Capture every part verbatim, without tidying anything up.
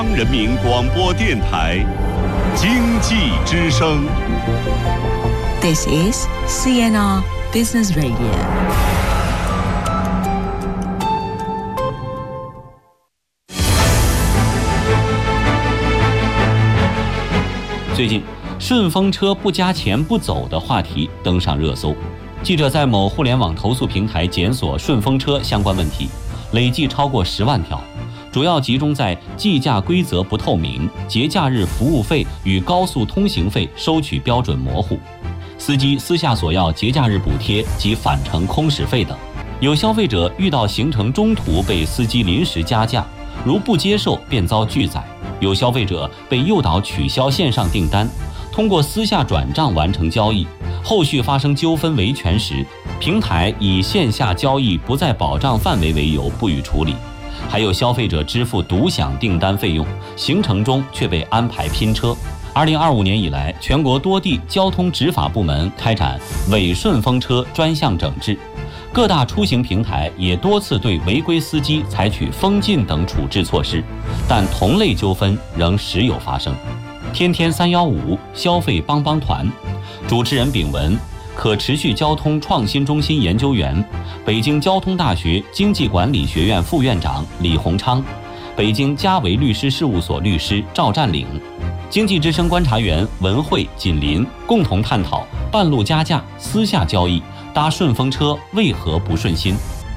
人民广播电台经济之声。 This is C N R Business Radio。 最近顺风车不加钱不走的话题登上热搜，记者在某互联网投诉平台检索顺风车相关问题，累计超过十万条，主要集中在计价规则不透明、节假日服务费与高速通行费收取标准模糊、司机私下索要节假日补贴及返程空驶费等。有消费者遇到行程中途被司机临时加价，如不接受便遭拒载。有消费者被诱导取消线上订单，通过私下转账完成交易，后续发生纠纷维权时，平台以线下交易不在保障范围为由不予处理。还有消费者支付独享订单费用，行程中却被安排拼车。二零二五年以来，全国多地交通执法部门开展伪顺风车专项整治，各大出行平台也多次对违规司机采取封禁等处置措施，但同类纠纷仍时有发生。天天三幺五消费帮帮团，主持人丙文，可持续交通创新中心研究员，北京交通大学经济管理学院副院长李洪昌，北京嘉维律师事务所律师赵占领，经济之声观察员文慧、锦林共同探讨半路加价、私下交易、搭顺风车为何不顺心。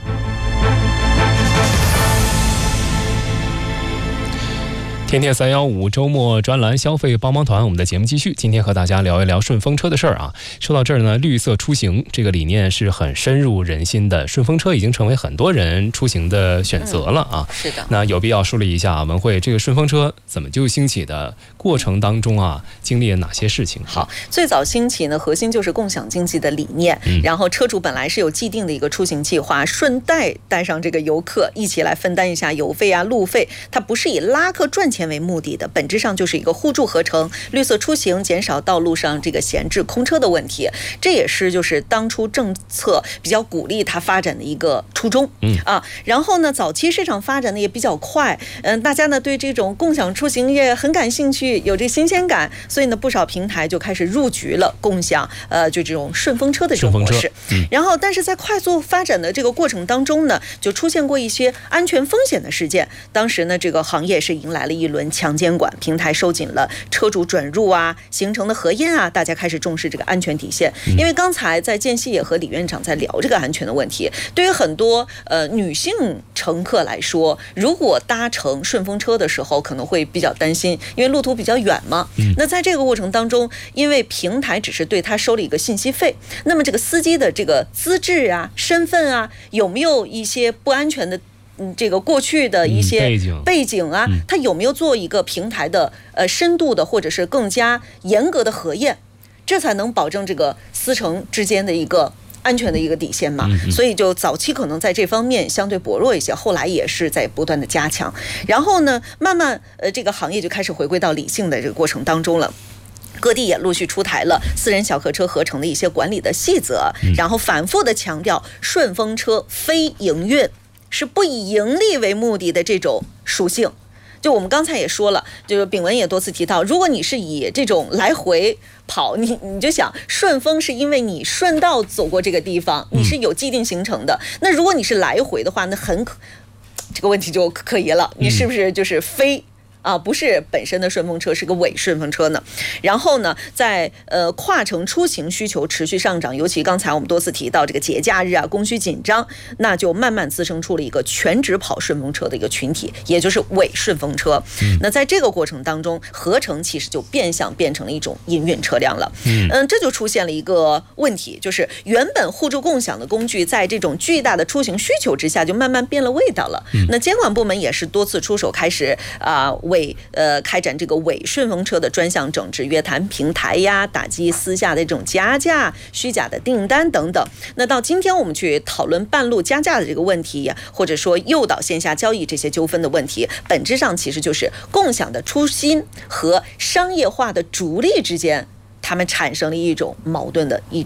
天天三幺五周末专栏消费帮帮团，我们的节目继续。今天和大家聊一聊顺风车的事儿啊。说到这儿呢，绿色出行这个理念是很深入人心的，顺风车已经成为很多人出行的选择了啊。 嗯、是的。 那有必要梳理一下，文慧，这个顺风车怎么就兴起的？过程当中啊，经历了哪些事情？ 好，最早兴起呢，核心就是共享经济的理念。嗯、然后车主本来是有既定的一个出行计划，顺带带上这个游客一起来分担一下油费啊、路费，它不是以拉客赚钱为目的的，本质上就是一个互助合成、绿色出行，减少道路上这个闲置空车的问题。这也是就是当初政策比较鼓励它发展的一个初衷。嗯啊，然后呢，早期市场发展的也比较快，嗯，大家呢对这种共享出行也很感兴趣，有这新鲜感，所以呢，不少平台就开始入局了共享，呃，就这种顺风车的这种模式。嗯、然后，但是在快速发展的这个过程当中呢，就出现过一些安全风险的事件。当时呢，这个行业是迎来了一轮强监管，平台收紧了车主准入啊、行程的核验啊，大家开始重视这个安全底线。因为刚才在间隙也和李院长在聊这个安全的问题，对于很多呃女性乘客来说，如果搭乘顺风车的时候，可能会比较担心，因为路途比较远嘛。那在这个过程当中，因为平台只是对他收了一个信息费，那么这个司机的这个资质啊、身份啊，有没有一些不安全的？嗯，这个过去的一些背景啊，嗯、它有没有做一个平台的呃深度的或者是更加严格的核验，这才能保证这个司乘之间的一个安全的一个底线嘛。嗯、所以就早期可能在这方面相对薄弱一些，后来也是在不断的加强。然后呢，慢慢呃这个行业就开始回归到理性的这个过程当中了。各地也陆续出台了私人小客车合成的一些管理的细则，嗯、然后反复的强调顺风车非营运。是不以盈利为目的的这种属性。就我们刚才也说了，就是丙文也多次提到，如果你是以这种来回跑，你你就想顺风是因为你顺道走过这个地方，你是有既定行程的。那如果你是来回的话，那很可这个问题就可疑了，你是不是就是非啊，不是本身的顺风车，是个伪顺风车呢？然后呢，在呃跨城出行需求持续上涨，尤其刚才我们多次提到这个节假日啊，供需紧张，那就慢慢滋生出了一个全职跑顺风车的一个群体，也就是伪顺风车。嗯、那在这个过程当中，合成其实就变相变成了一种营运车辆了。嗯、呃，这就出现了一个问题，就是原本互助共享的工具，在这种巨大的出行需求之下，就慢慢变了味道了。嗯、那监管部门也是多次出手，开始啊。呃为呃开展这个伪顺风车的专项整治，约谈平台呀，打击私下的这种加价、虚假的订单等等。那到今天我们去讨论半路加价的这个问题呀，或者说诱导线下交易这些纠纷的问题，本质上其实就是共享的初心和商业化的逐利之间，他们产生了一种矛盾的一种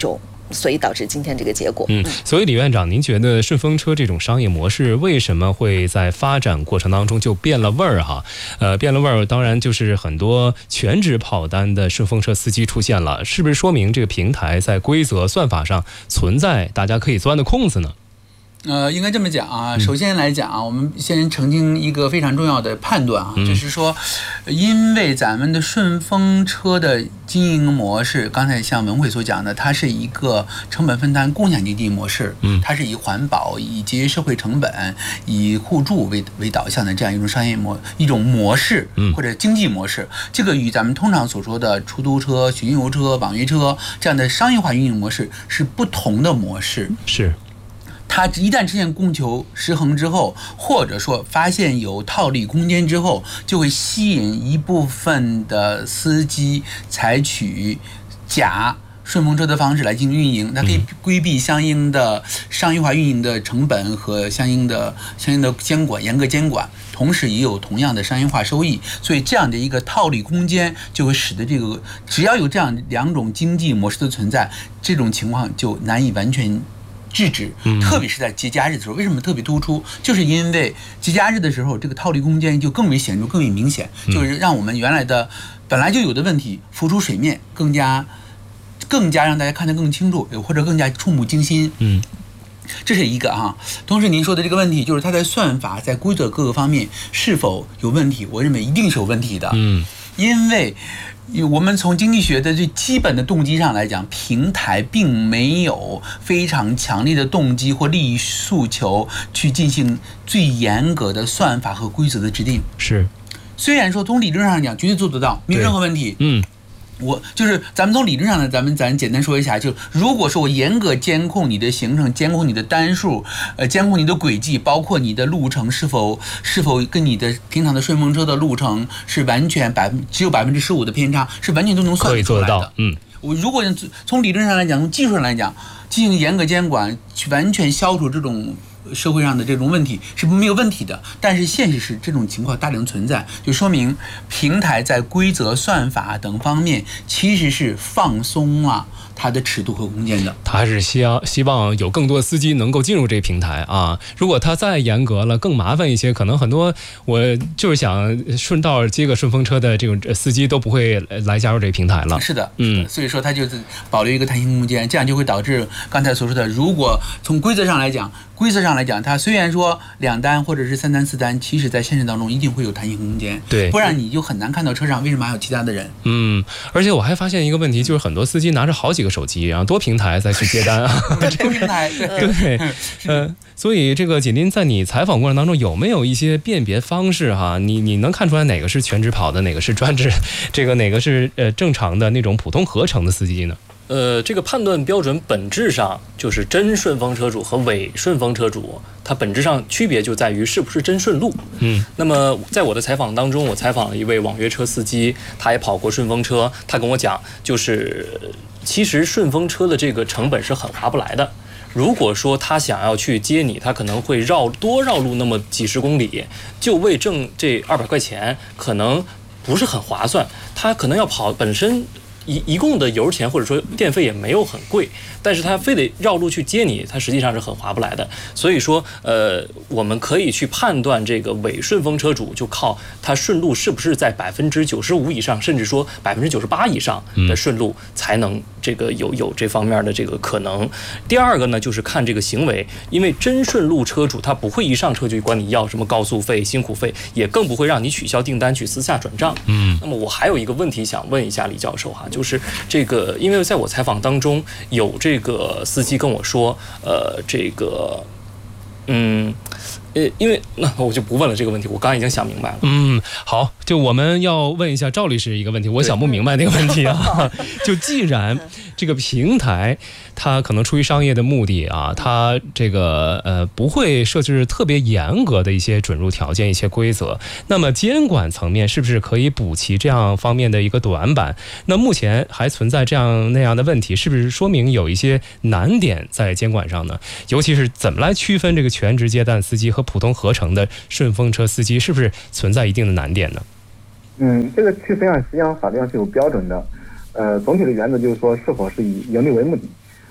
所以导致今天这个结果。 嗯，所以李院长，您觉得顺风车这种商业模式为什么会在发展过程当中就变了味儿哈？呃，变了味儿，当然就是很多全职跑单的顺风车司机出现了，是不是说明这个平台在规则算法上存在大家可以钻的空子呢？ 呃，应该这么讲啊。首先来讲啊，我们先澄清一个非常重要的判断啊，就是说，因为咱们的顺风车的经营模式，刚才像文慧所讲的，它是一个成本分摊共享经济模式，嗯，它是以环保、以节约社会成本、以互助为为导向的这样一种商业模一种模式，或者经济模式。这个与咱们通常所说的出租车、巡游车、网约车这样的商业化运营模式是不同的模式。 是。 它一旦出现供求失衡之后，或者说发现有套利空间之后，就会吸引一部分的司机采取假顺风车的方式来进行运营，它可以规避相应的商业化运营的成本和相应的相应的监管，严格监管，同时也有同样的商业化收益，所以这样的一个套利空间就会使得这个只要有这样两种经济模式的存在，这种情况就难以完全制止，特别是在节假日的时候。为什么特别突出？就是因为节假日的时候，这个套利空间就更为显著、更为明显，就是让我们原来的本来就有的问题浮出水面，更加更加让大家看得更清楚，或者更加触目惊心。嗯，这是一个啊。同时您说的这个问题，就是它在算法、在规则各个方面是否有问题？我认为一定是有问题的。嗯，因为我们从经济学的最基本的动机上来讲，平台并没有非常强烈的动机或利益诉求去进行最严格的算法和规则的制定。 是， 虽然说从理论上讲绝对做得到，没有任何问题。嗯。我就是咱们从理论上呢，咱们咱简单说一下，就如果说我严格监控你的行程，监控你的单数，呃，监控你的轨迹，包括你的路程是否是否跟你的平常的顺风车的路程是完全百分只有百分之十五的偏差，是完全都能算得出来的。可以做得到。嗯，我如果从理论上来讲，从技术上来讲，进行严格监管，去完全消除这种社会上的这种问题是没有问题的，但是现实是这种情况大量存在，就说明平台在规则、算法等方面其实是放松了它的尺度和空间的。 他还是希望希望有更多的司机能够进入这个平台啊。如果他再严格了，更麻烦一些，可能很多我就是想顺道接个顺风车的这种司机都不会来加入这个平台了。 是的，嗯，所以说他就是保留一个弹性空间，这样就会导致刚才所说的，如果从规则上来讲，规则上来讲，它虽然说两单或者是三单四单，其实在现实当中一定会有弹性空间，对，不然你就很难看到车上为什么还有其他的人。 嗯，而且我还发现一个问题，就是很多司机拿着好几个手机，然后多平台再去接单啊， 多平台， 对，对，呃，所以这个锦麟在你采访过程当中有没有一些辨别方式哈？你你能看出来哪个是全职跑的，哪个是专职，这个哪个是呃正常的那种普通合成的司机呢？ 呃，这个判断标准本质上就是真顺风车主和伪顺风车主，它本质上区别就在于是不是真顺路。嗯，那么在我的采访当中，我采访了一位网约车司机，他也跑过顺风车，他跟我讲，就是其实顺风车的这个成本是很划不来的。如果说他想要去接你，他可能会绕多绕路那么几十公里，就为挣这二百块钱，可能不是很划算。他可能要跑本身。一一共的油钱或者说电费也没有很贵，但是他非得绕路去接你，他实际上是很划不来的。所以说，呃，我们可以去判断这个伪顺风车主，就靠他顺路是不是在百分之九十五以上，甚至说百分之九十八以上的顺路，才能这个有有这方面的这个可能。第二个呢，就是看这个行为，因为真顺路车主他不会一上车就管你要什么高速费、辛苦费，也更不会让你取消订单去私下转账。嗯，那么我还有一个问题想问一下李教授哈，就就是这个，因为在我采访当中有这个司机跟我说，呃，这个，嗯，呃，因为那我就不问了这个问题，我刚刚已经想明白了。 嗯，好，就我们要问一下赵律师一个问题，我想不明白那个问题啊。就既然这个平台它可能出于商业的目的啊，它这个呃不会设置特别严格的一些准入条件、一些规则，那么监管层面是不是可以补齐这样方面的一个短板？那目前还存在这样那样的问题，是不是说明有一些难点在监管上呢？尤其是怎么来区分这个全职接单司机和普通合成的顺风车司机，是不是存在一定的难点呢？ 嗯，这个区分啊，实际上法律上是有标准的。呃，总体的原则就是说，是否是以盈利为目的。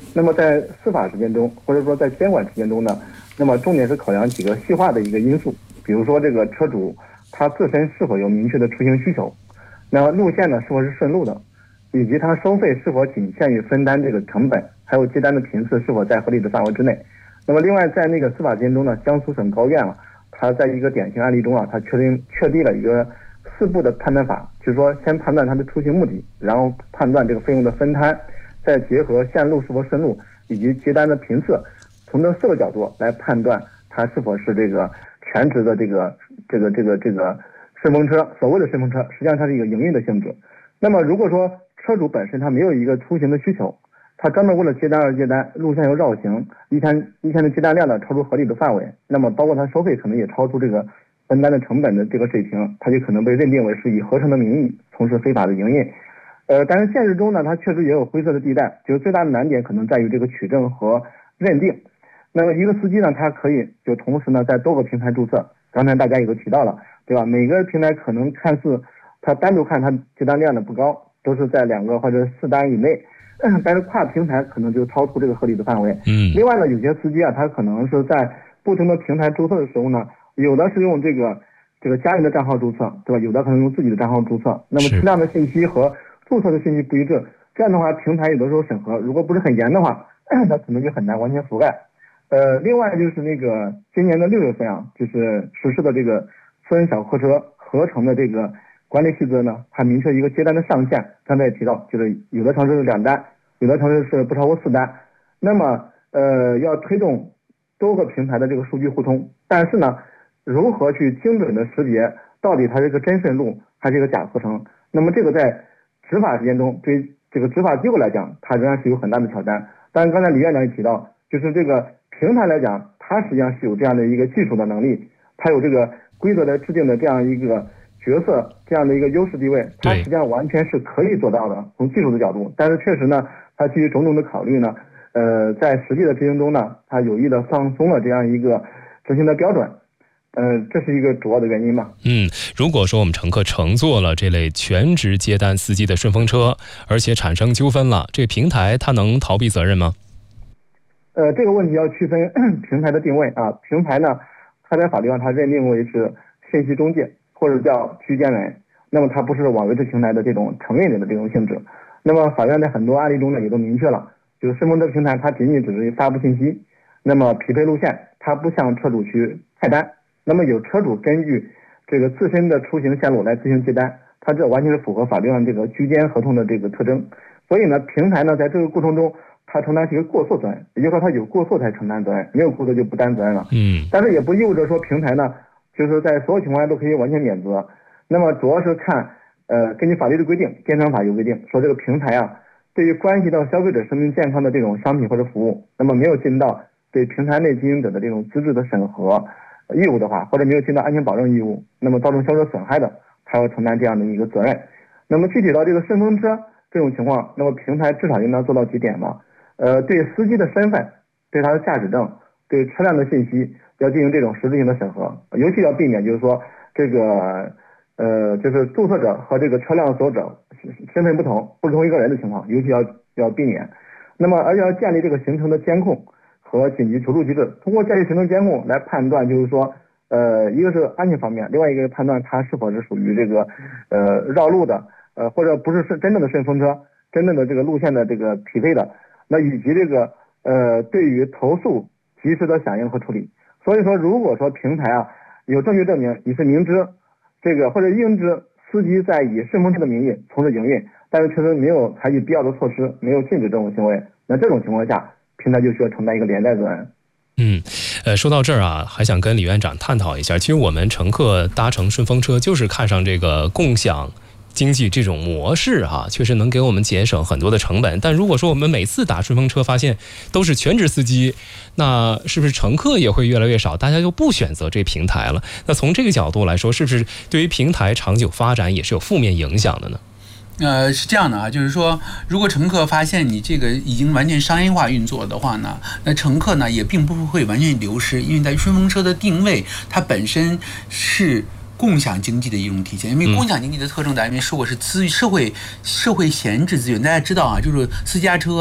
那么在司法实践中，或者说在监管实践中呢，那么重点是考量几个细化的一个因素，比如说这个车主他自身是否有明确的出行需求，那么路线呢是否是顺路的，以及他收费是否仅限于分担这个成本，还有接单的频次是否在合理的范围之内。那么另外在那个司法实践中呢，江苏省高院啊，他在一个典型案例中啊，他确定确立了一个四步的判断法，就是说先判断他的出行目的，然后判断这个费用的分摊，再结合线路是否顺路以及接单的频次，从这四个角度来判断它是否是这个全职的这个这个这个这个顺风车。所谓的顺风车，实际上它是一个营运的性质。那么如果说车主本身他没有一个出行的需求，他专门为了接单而接单，路线又绕行，一天一天的接单量呢超出合理的范围，那么包括他收费可能也超出这个分担的成本的这个水平，他就可能被认定为是以合成的名义从事非法的营运。呃，但是现实中呢，它确实也有灰色的地带，就是最大的难点可能在于这个取证和认定。那么一个司机呢，他可以就同时呢在多个平台注册，刚才大家也都提到了，对吧？每个平台可能看似他单独看他接单量的不高，都是在两个或者四单以内，但是跨平台可能就超出这个合理的范围。嗯。另外呢，有些司机啊，他可能是在不同的平台注册的时候呢，有的是用这个这个家人的账号注册，对吧？有的可能用自己的账号注册，那么车辆的信息和注册的信息不一致，这样的话平台有的时候审核如果不是很严的话，那可能就很难完全覆盖。呃，另外就是那个今年的六月份啊，就是实施的这个私人小客车合成的这个管理细则呢，它明确一个接单的上限，刚才也提到，就是有的城市是两单，有的城市是不超过四单。那么呃要推动多个平台的这个数据互通，但是呢，如何去精准的识别到底它是一个真顺路还是一个假合成，那么这个在执法实践中，对这个执法机构来讲，它仍然是有很大的挑战。但是刚才李院长也提到，就是这个平台来讲，它实际上是有这样的一个技术的能力，它有这个规则的制定的这样一个角色，这样的一个优势地位，它实际上完全是可以做到的，从技术的角度。但是确实呢，它基于种种的考虑呢，呃，在实际的执行中呢，它有意的放松了这样一个执行的标准。呃，这是一个主要的原因嘛。 嗯，如果说我们乘客乘坐了这类全职接单司机的顺风车，而且产生纠纷了，这个平台它能逃避责任吗？ 呃，这个问题要区分平台的定位啊。平台呢，它在法律上它认定为是信息中介或者叫居间人，那么它不是网约车平台的这种承运人的这种性质。那么法院在很多案例中呢也都明确了，就是顺风车平台它仅仅只是发布信息，那么匹配路线，它不向车主去派单。那么有车主根据这个自身的出行线路来自行接单，它这完全是符合法律上这个居间合同的这个特征。所以呢，平台呢在这个过程中，它承担是一个过错责任，也就是说它有过错才承担责任，没有过错就不担责任了。嗯。但是也不意味着说平台呢，就是在所有情况下都可以完全免责。那么主要是看，呃，根据法律的规定，电商法有规定说这个平台啊，对于关系到消费者生命健康的这种商品或者服务，那么没有尽到对平台内经营者的这种资质的审核义务的话，或者没有尽到安全保证义务，那么造成消费者损害的，他要承担这样的一个责任。那么具体到这个顺风车这种情况，那么平台至少应当做到几点嘛？呃，对司机的身份、对他的驾驶证、对车辆的信息要进行这种实质性的审核，尤其要避免就是说这个呃就是注册者和这个车辆所有者身份不同，不是同一个人的情况，尤其要要避免。那么而且要建立这个行程的监控和紧急求助机制，通过建立行程监控来判断，就是说，呃，一个是安全方面，另外一个判断它是否是属于这个，呃，绕路的，呃，或者不是是真正的顺风车，真正的这个路线的这个匹配的，那以及这个，呃，对于投诉及时的响应和处理。所以说，如果说平台啊有证据证明你是明知这个或者应知司机在以顺风车的名义从事营运，但是确实没有采取必要的措施，没有禁止这种行为，那这种情况下，平台就需要承担一个连带责任。 嗯，呃，说到这儿啊，还想跟李院长探讨一下。其实我们乘客搭乘顺风车，就是看上这个共享经济这种模式啊，确实能给我们节省很多的成本。但如果说我们每次打顺风车发现都是全职司机，那是不是乘客也会越来越少？大家就不选择这平台了？那从这个角度来说，是不是对于平台长久发展也是有负面影响的呢？ 呃，是这样的啊，就是说，如果乘客发现你这个已经完全商业化运作的话呢，那乘客呢也并不会完全流失，因为在顺风车的定位，它本身是共享经济的一种体现。因为共享经济的特征，咱们说过是资社会社会闲置资源。大家知道啊，就是私家车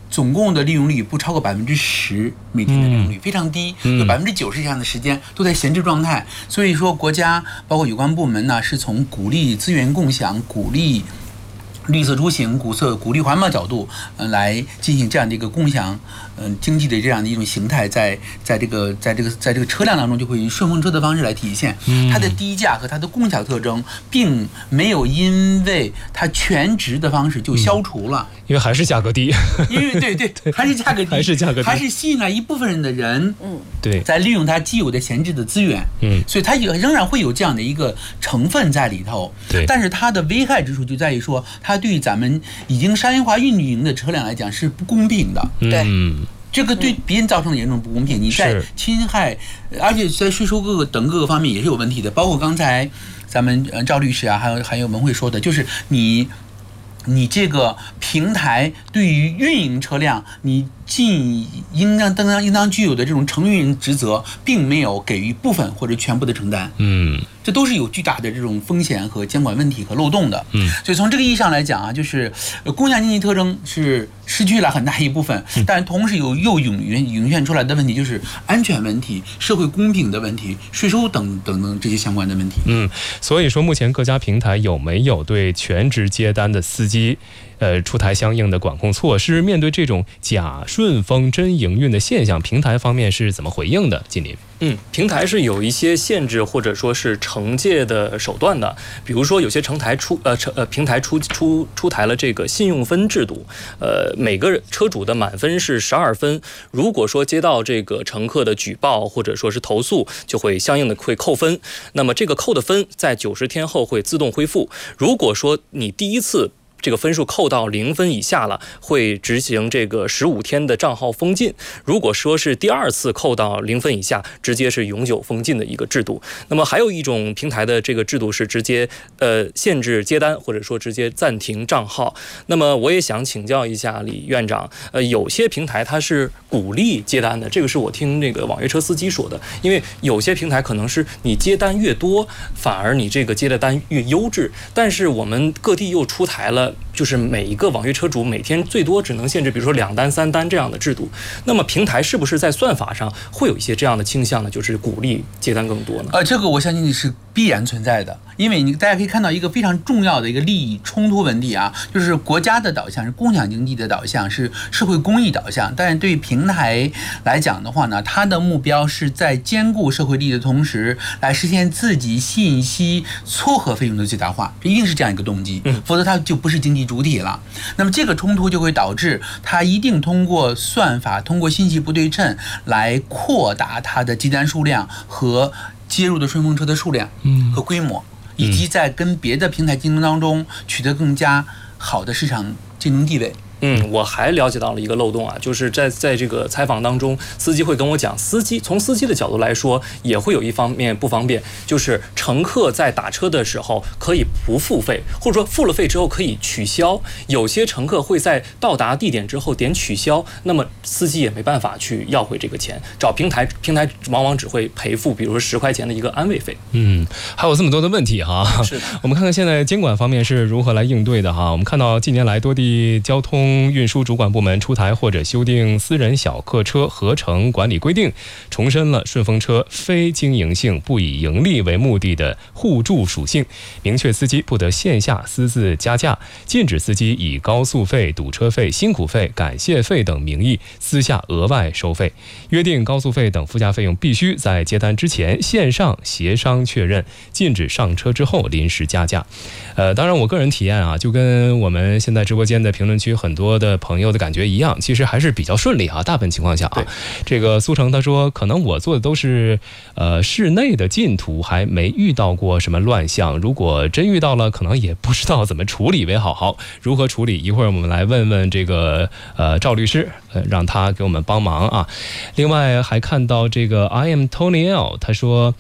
总共的利用率不超过百分之十，每天的利用率非常低，有百分之九十以上的时间都在闲置状态。所以说，国家包括有关部门呢，是从鼓励资源共享、鼓励绿色出行、鼓色鼓励环保角度，呃，来进行这样的一个共享，嗯、呃，经济的这样的一种形态在，在在这个在这个在这个车辆当中，就会以顺风车的方式来体现。它的低价和它的共享特征，并没有因为它全值的方式就消除了， 因为还是价格低， 因为对对，还是价格低， 还是价格低， 还是吸引了一部分人的人， 嗯， 对， 在利用它既有的闲置的资源， 嗯， 所以它也仍然会有这样的一个成分在里头。 对， 但是它的危害之处就在于说，它对于咱们已经商业化运营的车辆来讲是不公平的。 对， 嗯， 这个对别人造成的严重不公平，你在侵害，而且在税收各个等各个方面也是有问题的。包括刚才咱们呃赵律师啊，还有还有文慧说的，就是你你这个平台对于运营车辆，你尽应当当当应当具有的这种承运职责，并没有给予部分或者全部的承担。 嗯， 这都是有巨大的这种风险和监管问题和漏洞的。 嗯， 所以从这个意义上来讲啊，就是呃共享经济特征是失去了很大一部分，但同时有又涌现涌现出来的问题，就是安全问题、社会公平的问题、税收等等等这些相关的问题。 嗯，所以说目前各家平台有没有对全职接单的司机呃，出台相应的管控措施？面对这种假顺风真营运的现象，平台方面是怎么回应的？金林， 嗯，平台是有一些限制或者说是惩戒的手段的，比如说有些平台出呃呃平台出出出台了这个信用分制度，呃，每个车主的满分是十二分，如果说接到这个乘客的举报或者说是投诉，就会相应的会扣分，那么这个扣的分在九十天后会自动恢复。如果说你第一次这个分数扣到零分以下了，会执行这个十五天的账号封禁。如果说是第二次扣到零分以下，直接是永久封禁的一个制度。那么还有一种平台的这个制度是直接呃限制接单，或者说直接暂停账号。那么我也想请教一下李院长，呃，有些平台它是鼓励接单的，这个是我听那个网约车司机说的，因为有些平台可能是你接单越多，反而你这个接的单越优质，但是我们各地又出台了，就是每一个网约车主每天最多只能限制，比如说两单、三单这样的制度。那么平台是不是在算法上会有一些这样的倾向呢？就是鼓励接单更多呢？ 呃，这个我相信是必然存在的，因为你大家可以看到一个非常重要的一个利益冲突问题啊，就是国家的导向是共享经济的导向，是社会公益导向，但是对于平台来讲的话呢，它的目标是在兼顾社会利益的同时，来实现自己信息撮合费用的最大化，这一定是这样一个动机，否则它就不是经济主体了。那么这个冲突就会导致它一定通过算法，通过信息不对称来扩大它的接单数量和接入的顺风车的数量和规模，以及在跟别的平台竞争当中取得更加好的市场竞争地位。 嗯，我还了解到了一个漏洞啊，就是在在这个采访当中，司机会跟我讲，司机从司机的角度来说，也会有一方面不方便，就是乘客在打车的时候可以不付费，或者说付了费之后可以取消。有些乘客会在到达地点之后点取消，那么司机也没办法去要回这个钱，找平台，平台往往只会赔付，比如说十块钱的一个安慰费。 嗯，还有这么多的问题哈。 是的， 我们看看现在监管方面是如何来应对的哈。我们看到近年来多地交通运输主管部门出台或者修订私人小客车合乘管理规定，重申了顺风车非经营性、不以盈利为目的的互助属性，明确司机不得线下私自加价，禁止司机以高速费、堵车费、辛苦费、感谢费等名义私下额外收费，约定高速费等附加费用必须在接单之前线上协商确认，禁止上车之后临时加价。呃，当然我个人体验啊，就跟我们现在直播间的评论区很多的朋友的感觉一样，其实还是比较顺利啊，大部分情况下啊。这个苏成他说，可能我做的都是呃室内的进途，还没遇到过什么乱象，如果真遇到了，可能也不知道怎么处理为好。好，如何处理？一会儿我们来问问这个呃赵律师，呃让他给我们帮忙啊。另外还看到这个 I am Tony L， 他说。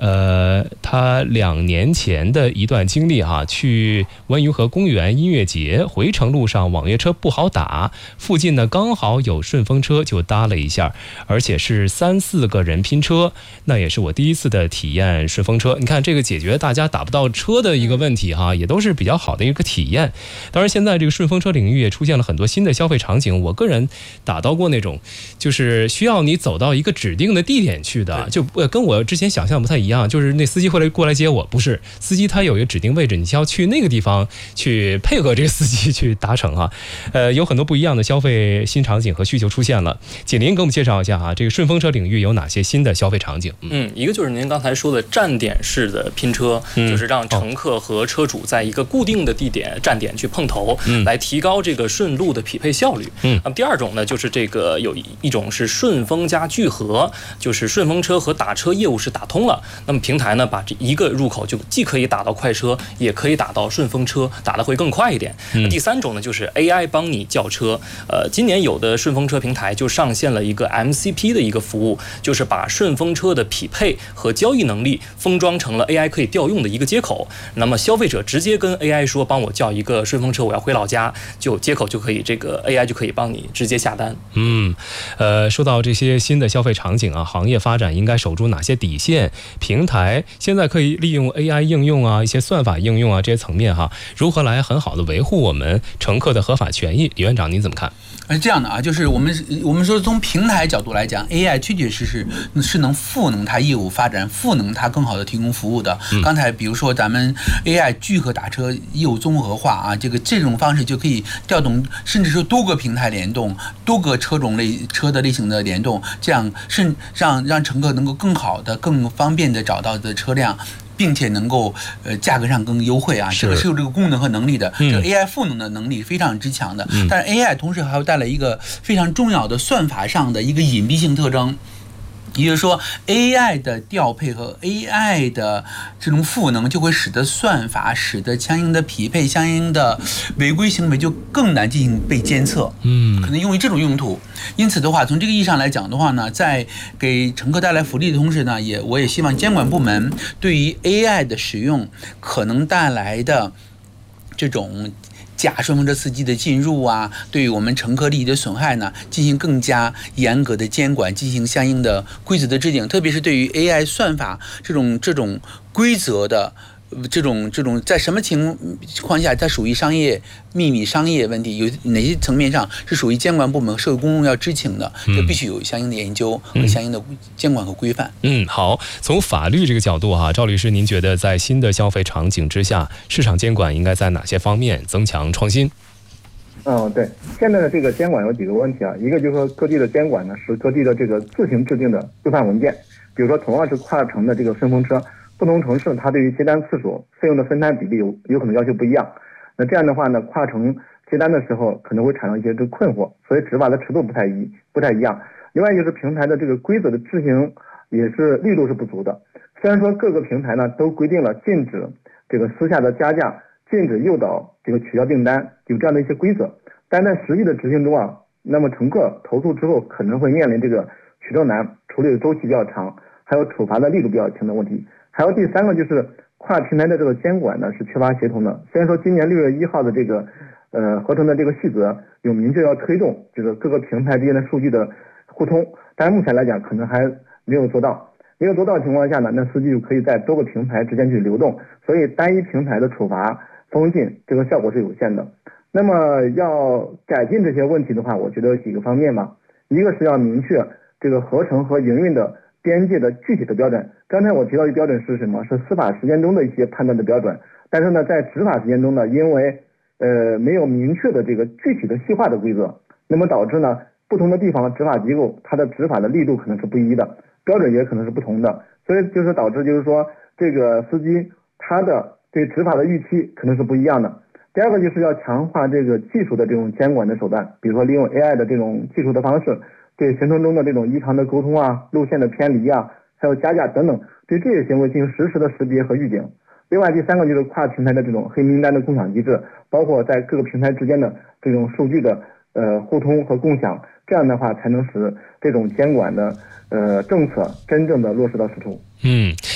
呃，他两年前的一段经历哈，去文娱河公园音乐节，回程路上网约车不好打，附近呢刚好有顺风车，就搭了一下，而且是三四个人拼车，那也是我第一次的体验顺风车。你看这个解决大家打不到车的一个问题哈，也都是比较好的一个体验。当然现在这个顺风车领域也出现了很多新的消费场景，我个人打到过那种就是需要你走到一个指定的地点去的，就跟我之前想象不太一样，就是那司机会来过来接我，不是，司机他有一个指定位置，你需要去那个地方去配合这个司机去达成哈。呃，有很多不一样的消费新场景和需求出现了。锦麟给我们介绍一下哈，这个顺风车领域有哪些新的消费场景？ 嗯，一个就是您刚才说的站点式的拼车，嗯、就是让乘客和车主在一个固定的地点站点去碰头，嗯、来提高这个顺路的匹配效率。嗯，那么第二种呢，就是这个有一种是顺风加聚合，就是顺风车和打车业务是打通了。那么平台呢，把这一个入口就既可以打到快车，也可以打到顺风车，打得会更快一点。嗯、第三种呢，就是 A I 帮你叫车。呃，今年有的顺风车平台就上线了一个 M C P 的一个服务，就是把顺风车的匹配和交易能力封装成了 A I 可以调用的一个接口。那么消费者直接跟 A I 说，帮我叫一个顺风车，我要回老家，就接口就可以，这个 A I 就可以帮你直接下单。 嗯，呃，说到这些新的消费场景啊，行业发展应该守住哪些底线？平台现在可以利用 A I 应用啊，一些算法应用啊这些层面哈，如何来很好的维护我们乘客的合法权益？李院长您怎么看？ 是这样的啊，就是我们我们说从平台角度来讲 ，A I 确确实实是能赋能它业务发展，赋能它更好的提供服务的。嗯、刚才比如说咱们 A I 聚合打车业务综合化啊，这个这种方式就可以调动，甚至是多个平台联动，多个车种类车的类型的联动，这样甚让让乘客能够更好的、更方便的找到的车辆。并且能够呃价格上更优惠啊，这个是有这个功能和能力的。这个 A I 赋能的能力非常之强的，但是 A I 同时还会带来一个非常重要的算法上的一个隐蔽性特征。也就是说 ，A I 的调配和 A I 的这种赋能，就会使得算法、使得相应的匹配、相应的违规行为就更难进行被监测。嗯，可能用于这种用途。因此的话，从这个意义上来讲的话呢，在给乘客带来福利的同时呢，也我也希望监管部门对于 A I 的使用可能带来的这种假顺风车司机的进入啊，对于我们乘客利益的损害呢，进行更加严格的监管，进行相应的规则的制定，特别是对于 A I 算法这种这种规则的这种这种在什么情况下它属于商业秘密、商业问题，有哪些层面上是属于监管部门、社会公众要知情的，这必须有相应的研究和相应的监管和规范。 嗯，好，从法律这个角度哈，赵律师，您觉得在新的消费场景之下，市场监管应该在哪些方面增强创新？ 嗯，对，现在的这个监管有几个问题啊，一个就是说各地的监管呢是各地的这个自行制定的规范文件，比如说同样是跨城的这个顺风车。不同城市它对于接单次数、费用的分摊比例有有可能要求不一样，那这样的话呢，跨城接单的时候可能会产生一些这个困惑，所以执法的尺度不太一不太一样。另外就是平台的这个规则的执行也是力度是不足的。虽然说各个平台呢都规定了禁止这个私下的加价、禁止诱导这个取消订单，有这样的一些规则，但在实际的执行中啊，那么乘客投诉之后可能会面临这个取证难、处理的周期比较长，还有处罚的力度比较强的问题。还有第三个就是跨平台的这个监管呢是缺乏协同的。虽然说今年六月一号的这个呃合成的这个细则有明确要推动这个各个平台之间的数据的互通，但是目前来讲可能还没有做到。没有做到的情况下呢，那司机就可以在多个平台之间去流动，所以单一平台的处罚封禁这个效果是有限的。那么要改进这些问题的话，我觉得有几个方面吧。一个是要明确这个合成和营运的边界的具体的标准。刚才我提到的标准是什么？是司法实践中的一些判断的标准。但是呢，在执法实践中呢，因为呃没有明确的这个具体的细化的规则，那么导致呢不同的地方的执法机构它的执法的力度可能是不一的，标准也可能是不同的，所以就是导致就是说这个司机他的对执法的预期可能是不一样的。第二个就是要强化这个技术的这种监管的手段，比如说利用 A I 的这种技术的方式，对行程中的这种异常的沟通啊、路线的偏离啊，还有加价等等，对这些行为进行实时的识别和预警。另外第三个就是跨平台的这种黑名单的共享机制，包括在各个平台之间的这种数据的呃互通和共享，这样的话才能使这种监管的呃政策真正的落实到实处。 嗯，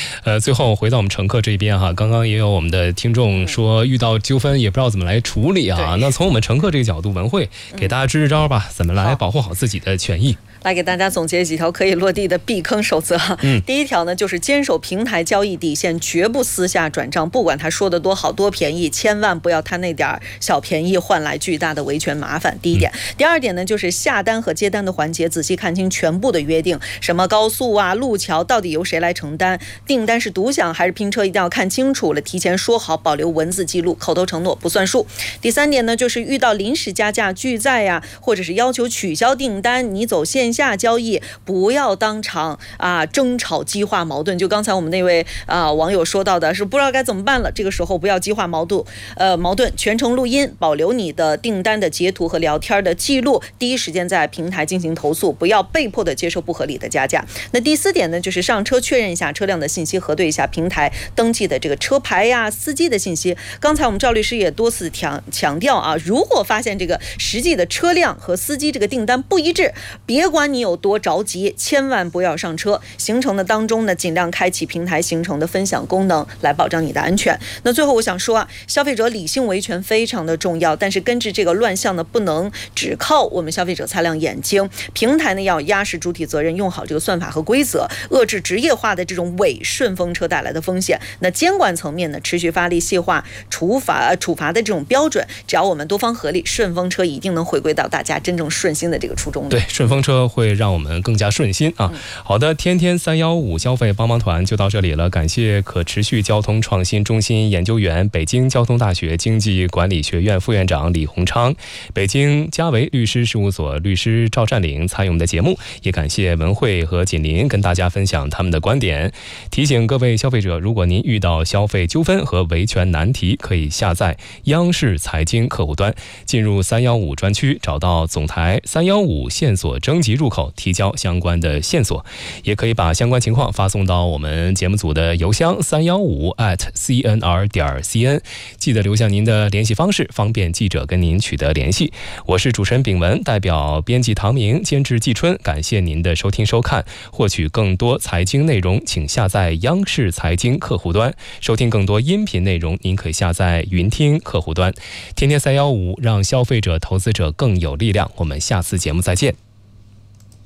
呃，最后回到我们乘客这边哈，刚刚也有我们的听众说遇到纠纷也不知道怎么来处理啊。那从我们乘客这个角度，文慧给大家支支招吧，怎么来保护好自己的权益？ 来给大家总结几条可以落地的避坑守则。嗯，第一条呢，就是坚守平台交易底线，绝不私下转账，不管他说的多好多便宜，千万不要贪那点小便宜换来巨大的维权麻烦。第一点，嗯、第二点呢，就是下单和接单的环节仔细看清全部的约定，什么高速啊、路桥到底由谁来承担，订单是独享还是拼车，一定要看清楚了，提前说好，保留文字记录，口头承诺不算数。第三点呢，就是遇到临时加价拒载呀、啊，或者是要求取消订单，你走线下交易，不要当场啊争吵激化矛盾。就刚才我们那位啊网友说到的是不知道该怎么办了，这个时候不要激化矛盾，呃矛盾全程录音，保留你的订单的截图和聊天的记录，第一时间在平台进行投诉，不要被迫的接受不合理的加价。那第四点呢，就是上车确认一下车辆的信息，核对一下平台登记的这个车牌呀、司机的信息。刚才我们赵律师也多次强强调啊，如果发现这个实际的车辆和司机这个订单不一致，别管你有多着急，千万不要上车。行程的当中呢，尽量开启平台行程的分享功能，来保障你的安全。那最后我想说啊，消费者理性维权非常的重要，但是根治这个乱象呢，不能只靠我们消费者擦亮眼睛，平台呢要压实主体责任，用好这个算法和规则，遏制职业化的这种伪顺风车带来的风险。那监管层面呢，持续发力细化处罚处罚的这种标准，只要我们多方合力，顺风车一定能回归到大家真正顺心的这个初衷。 对，顺风车会让我们更加顺心啊。嗯、好的，天天三幺五消费帮帮团就到这里了，感谢可持续交通创新中心研究员、北京交通大学经济管理学院副院长李洪昌，北京嘉维律师事务所律师赵占领参与我们的节目，也感谢文慧和锦林跟大家分享他们的观点。提醒各位消费者，如果您遇到消费纠纷和维权难题，可以下载央视财经客户端，进入三幺五专区，找到总台三幺五线索征集入口，提交相关的线索，也可以把相关情况发送到我们节目组的邮箱三幺五 at c n r 点 c n， 记得留下您的联系方式，方便记者跟您取得联系。我是主持人秉文，代表编辑唐明，监制季春，感谢您的收听收看。获取更多财经内容，请下载央视财经客户端，收听更多音频内容，您可以下载云听客户端。天天三幺五，让消费者投资者更有力量。我们下次节目再见。